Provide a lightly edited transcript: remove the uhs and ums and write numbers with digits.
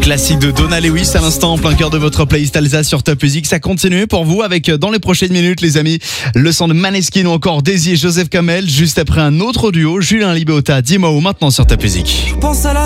Classique de Donna Lewis à l'instant en plein cœur de votre playlist Alsace sur Top Music. Ça continue pour vous avec dans les prochaines minutes les amis le son de Maneskin ou encore Daisy et Joseph Kamel. Juste après un autre duo, Julien Libéota, Dis-moi où maintenant sur Top Music.